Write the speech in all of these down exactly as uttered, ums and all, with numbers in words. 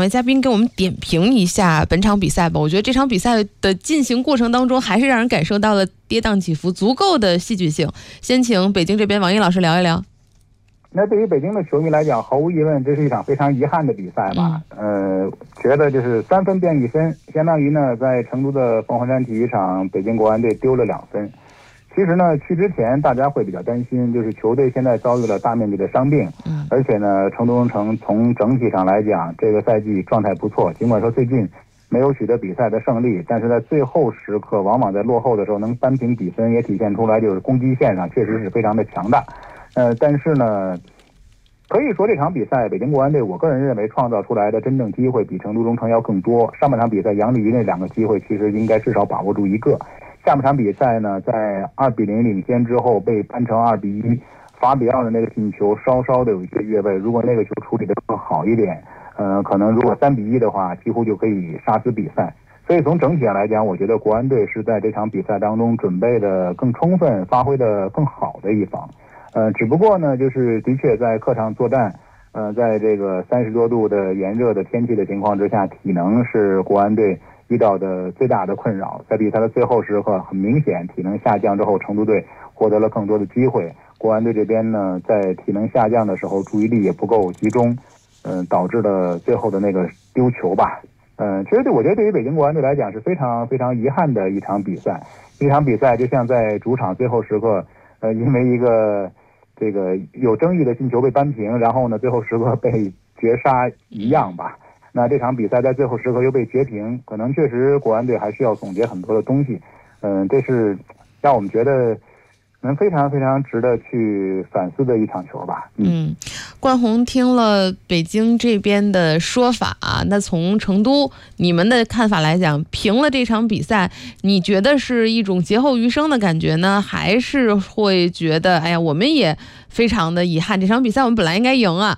位嘉宾给我们点评一下本场比赛吧。我觉得这场比赛的进行过程当中，还是让人感受到了跌宕起伏，足够的戏剧性。先请北京这边王毅老师聊一聊。 那对于北京的球迷来讲，毫无疑问，这是一场非常遗憾的比赛吧。嗯、呃，觉得就是三分变一分，相当于呢，在成都的凤凰山体育场，北京国安队丢了两分。其实呢，去之前大家会比较担心，就是球队现在遭遇了大面积的伤病，嗯，而且呢，成都荣城从整体上来讲，这个赛季状态不错，尽管说最近没有取得比赛的胜利，但是在最后时刻，往往在落后的时候能扳平比分，也体现出来就是攻击线上确实是非常的强大。呃，但是呢，可以说这场比赛，北京国安队，我个人认为创造出来的真正机会比成都荣城要更多。上半场比赛，杨立瑜那两个机会，其实应该至少把握住一个。下半场比赛呢，在二比零领先之后被扳成二比一，法比奥的那个进球稍稍的有一些越位，如果那个球处理得更好一点，呃，可能如果三比一的话，几乎就可以杀死比赛。所以从整体上来讲，我觉得国安队是在这场比赛当中准备的更充分，发挥的更好的一方。呃，只不过呢，就是的确在客场作战，呃，在这个三十多度的炎热的天气的情况之下，体能是国安队遇到的最大的困扰。在比赛的最后时刻，很明显体能下降之后，成都队获得了更多的机会。国安队这边呢，在体能下降的时候，注意力也不够集中，嗯、呃，导致了最后的那个丢球吧。嗯、呃，其实对我觉得对于北京国安队来讲是非常非常遗憾的一场比赛。一场比赛就像在主场最后时刻，呃，因为一个这个有争议的进球被扳平，然后呢，最后时刻被绝杀一样吧。那这场比赛在最后时刻又被绝平，可能确实国安队还需要总结很多的东西。嗯，这是让我们觉得能非常非常值得去反思的一场球吧。 嗯，嗯冠宏听了北京这边的说法，那从成都你们的看法来讲，平了这场比赛，你觉得是一种劫后余生的感觉呢，还是会觉得哎呀，我们也非常的遗憾，这场比赛我们本来应该赢啊？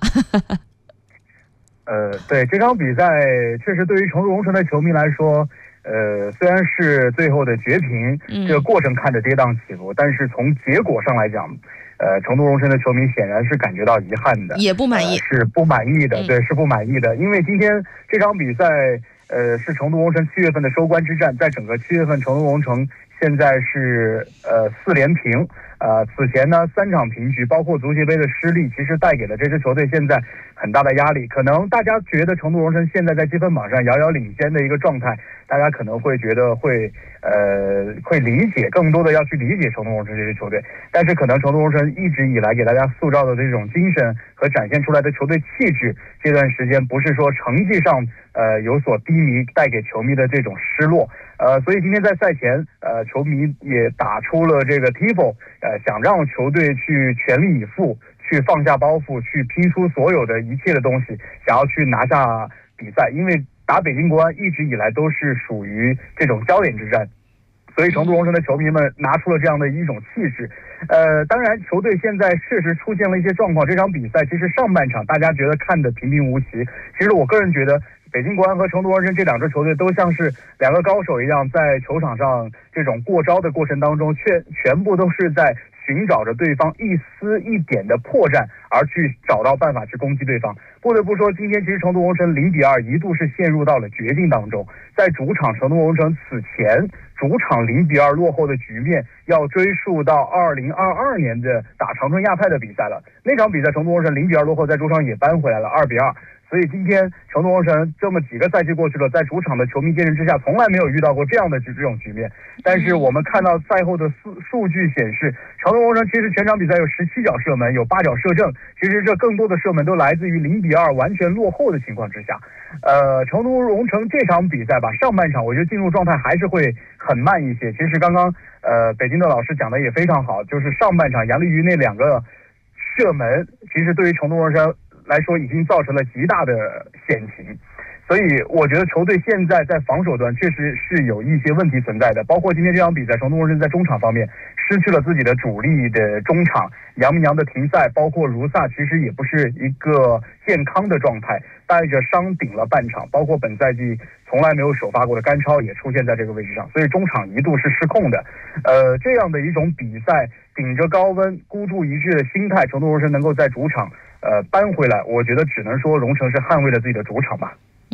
呃，对，这场比赛确实对于成都荣城的球迷来说，呃，虽然是最后的绝平，嗯、这个过程看着跌宕起伏，但是从结果上来讲，呃，成都荣城的球迷显然是感觉到遗憾的， 也不满意， 呃、是不满意的， 嗯、 对，是不满意的，因为今天这场比赛，呃，是成都荣城七月份的收官之战，在整个七月份，成都荣城现在是呃四连平。呃，此前呢三场平局，包括足协杯的失利，其实带给了这支球队现在很大的压力。可能大家觉得成都荣城现在在积分榜上遥遥领先的一个状态，大家可能会觉得会呃会理解，更多的要去理解成都荣城这支球队。但是可能成都荣城一直以来给大家塑造的这种精神和展现出来的球队气质，这段时间不是说成绩上呃有所低迷，带给球迷的这种失落。呃，所以今天在赛前，呃，球迷也打出了这个 tifo， 呃，想让球队去全力以赴，去放下包袱，去拼出所有的一切的东西，想要去拿下比赛。因为打北京国安一直以来都是属于这种焦点之战，所以成都荣城的球迷们拿出了这样的一种气势。呃，当然，球队现在确实出现了一些状况。这场比赛其实上半场大家觉得看得平平无奇，其实我个人觉得，北京国安和成都荣城这两支球队都像是两个高手一样，在球场上这种过招的过程当中，却全部都是在寻找着对方一丝一点的破绽，而去找到办法去攻击对方。不得不说，今天其实成都荣城零比二一度是陷入到了绝境当中。在主场，成都荣城此前主场零比二落后的局面，要追溯到二零二二年的打长春亚泰的比赛了。那场比赛，成都荣城零比二落后，在主场也扳回来了二比二。所以今天成都荣城这么几个赛季过去了，在主场的球迷见证之下，从来没有遇到过这样的这种局面。但是我们看到赛后的数数据显示，成都荣城其实全场比赛有十七脚射门，有八脚射正，其实这更多的射门都来自于零比二完全落后的情况之下。呃，成都荣城这场比赛吧，上半场我觉得进入状态还是会很慢一些。其实刚刚呃北京的老师讲的也非常好，就是上半场杨立瑜那两个射门，其实对于成都荣城来说已经造成了极大的险情，所以我觉得球队现在在防守端确实是有一些问题存在的，包括今天这场比赛，成都荣城在中场方面失去了自己的主力的中场，杨明洋的停赛，包括卢萨其实也不是一个健康的状态，带着伤顶了半场，包括本赛季从来没有首发过的甘超也出现在这个位置上，所以中场一度是失控的。呃，这样的一种比赛，顶着高温孤注一掷的心态，成都荣城能够在主场呃，扳回来，我觉得只能说荣城是捍卫了自己的主场吧。